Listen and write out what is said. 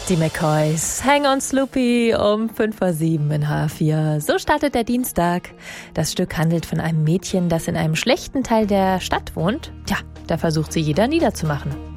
Die McCoys, Hang on Sloopy um 5:07 in H4. So startet der Dienstag. Das Stück handelt von einem Mädchen, das in einem schlechten Teil der Stadt wohnt. Tja, da versucht sie jeder niederzumachen.